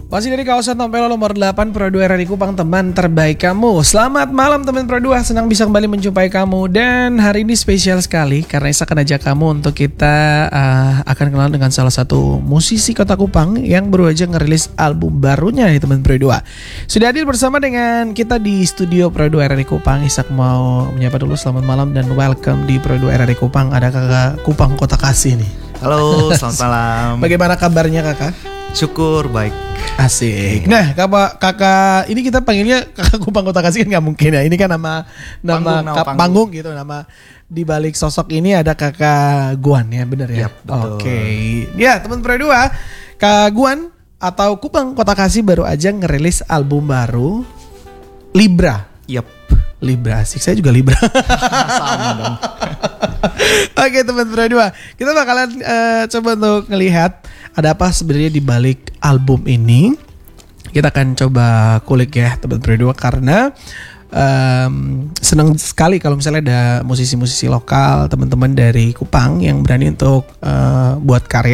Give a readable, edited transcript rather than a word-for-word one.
Masih dari kawasan Tompel nomor 8 Pro 2 RRI Kupang, teman terbaik kamu. Selamat malam teman Pro 2, senang bisa kembali menjumpai kamu. Dan hari ini spesial sekali karena Isa akan ajak kamu untuk kita akan kenalan dengan salah satu musisi kota Kupang yang baru aja ngerilis album barunya nih teman Pro 2. Sudah hadir bersama dengan kita di studio Pro 2 RRI Kupang. Isak mau menyapa dulu, selamat malam dan welcome di Pro 2 RRI Kupang. Ada kakak Kupang Kota Kasih nih. Halo, selamat malam. Bagaimana kabarnya kakak? Syukur baik. Asik. Nah, kakak ini kita panggilnya kakak Kupang Kota Kasih kan nggak mungkin ya. Ini kan nama panggung gitu, nama di balik sosok ini ada kakak Guan ya, benar ya? Yap, betul. Oke. Ya, teman Pro 2, Kak Guan atau Kupang Kota Kasih baru aja ngerilis album baru Libra. Yap. Libra, asik. Saya juga Libra. Sama dong. Oke teman Pro 2, kita bakalan coba untuk ngelihat ada apa sebenarnya di balik album ini. Kita akan coba kulik ya teman Pro 2 karena senang sekali kalau misalnya ada musisi-musisi lokal, teman-teman dari Kupang yang berani untuk buat karya